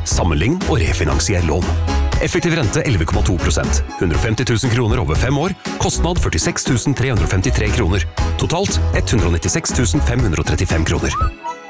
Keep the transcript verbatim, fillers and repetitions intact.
Sammenlign og refinansier lån. Effektiv rente elleve komma to prosent. hundre og femti tusen kroner over fem år. Kostnad førtiseks tusen tre hundre og femtitre kroner. Totalt ett hundre og nittiseks tusen fem hundre og trettifem kroner.